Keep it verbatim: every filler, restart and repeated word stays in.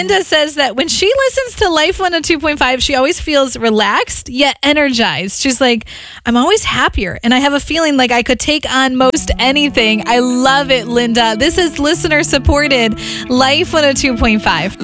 Linda says that when she listens to Life one oh two point five, she always feels relaxed yet energized. She's like, I'm always happier and I have a feeling like I could take on most anything. I love it, Linda. This is listener supported Life one oh two point five.